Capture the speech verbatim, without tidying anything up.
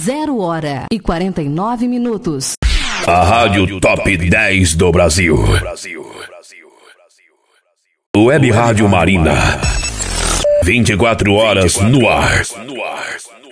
Zero hora e quarenta e nove minutos. A Rádio Top dez do Brasil. Web Rádio Marina. vinte e quatro horas no ar.